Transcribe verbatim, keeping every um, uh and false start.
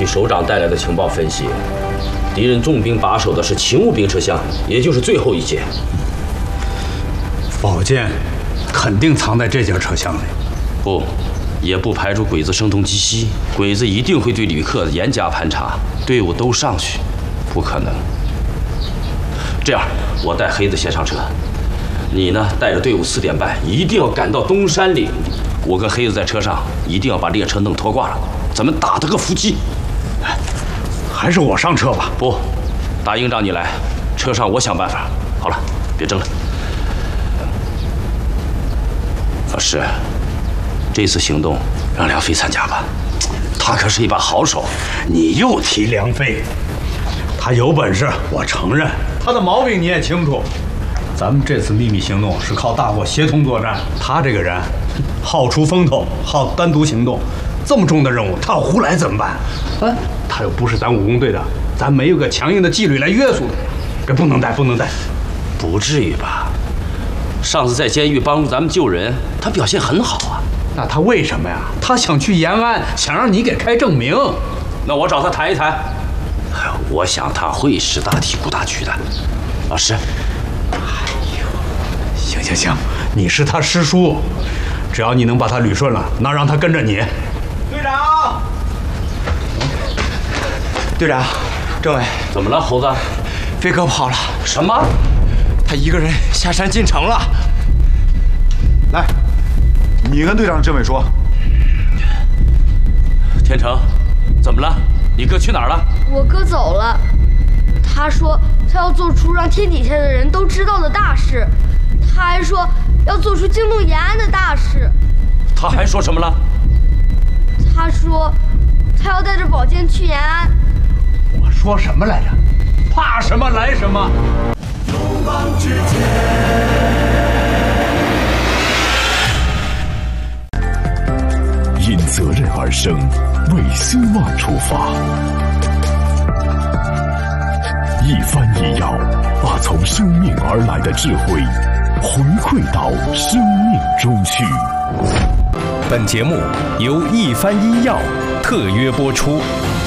据首长带来的情报分析，敌人重兵把守的是勤务兵车厢，也就是最后一节。 宝剑肯定藏在这节车厢里。 不，也不排除鬼子声东击西。鬼子一定会对旅客严加盘查，队伍都上去，不可能。这样，我带黑子先上车，你呢带着队伍四点半一定要赶到东山岭。我跟黑子在车上，一定要把列车弄脱挂了，咱们打他个伏击。 哎，还是我上车吧。 不，大营长你来，车上我想办法。好了，别争了。老师，这次行动让梁飞参加吧，他可是一把好手。 你又提梁飞，他有本事，我承认。他的毛病你也清楚。咱们这次秘密行动是靠大伙协同作战，他这个人好出风头，好单独行动，这么重的任务他要胡来怎么办？啊，他又不是咱武工队的，咱没有个强硬的纪律来约束他，这不能带，不能带。 不至于吧？上次在监狱帮助咱们救人，他表现很好啊。 那他为什么呀？他想去延安，想让你给开证明。 那我找他谈一谈。我想他会识大体、顾大局的。老师。 行行行，你是他师叔，只要你能把他捋顺了，那让他跟着你。 队长，队长，政委， 怎么了，猴子？ 飞哥跑了。 什么？ 他一个人下山进城了。 来，你跟队长政委说。 天成，怎么了？你哥去哪儿了？ 我哥走了，他说他要做出让天底下的人都知道的大事。他还说要做出惊动延安的大事。 他还说什么了？ 他说他要带着宝剑去延安。 我说什么来着？怕什么来什么。 勇往直前。 因责任而生，为希望出发。一番一药，把从生命而来的智慧回馈到生命中去。 本节目由一番医药特约播出。